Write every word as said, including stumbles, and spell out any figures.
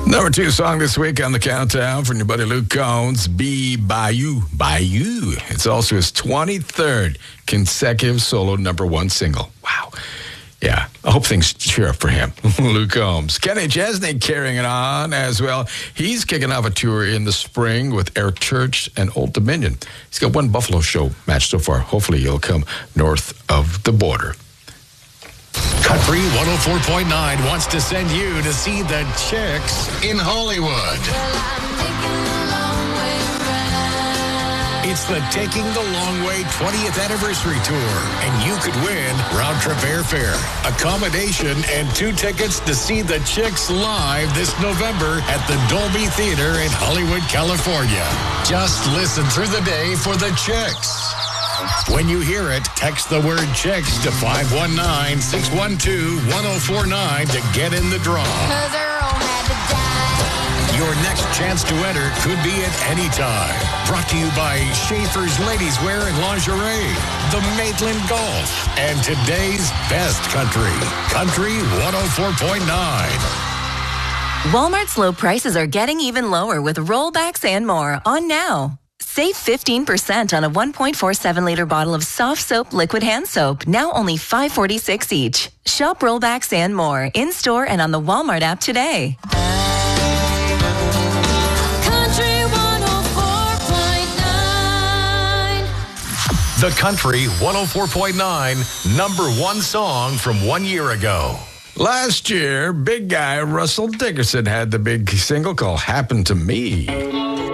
Number two song this week on the countdown from your buddy Luke Combs, Be By You, By You. It's also his twenty-third consecutive solo number one single. Wow. Yeah, I hope things cheer up for him. Luke Combs. Kenny Chesney carrying it on as well. He's kicking off a tour in the spring with Eric Church and Old Dominion. He's got one Buffalo show match so far. Hopefully he'll come north of the border. Country one oh four point nine wants to send you to see the Chicks in Hollywood. It's the Taking the Long Way twentieth Anniversary Tour, and you could win round-trip airfare, accommodation, and two tickets to see the Chicks live this November at the Dolby Theater in Hollywood, California. Just listen through the day for the Chicks. When you hear it, text the word Chicks to five one nine, six one two, one oh four nine to get in the draw. Your next chance to enter could be at any time. Brought to you by Schaefer's Ladies Wear and Lingerie, the Maitland Golf, and today's best country, Country one oh four point nine. Walmart's low prices are getting even lower with rollbacks and more on now. Save fifteen percent on a one point four seven liter bottle of soft soap liquid hand soap, now only five forty-six each. Shop rollbacks and more in-store and on the Walmart app today. Country one oh four point nine. The Country one oh four point nine number one song from one year ago. Last year, big guy Russell Dickerson had the big single called Happen to Me.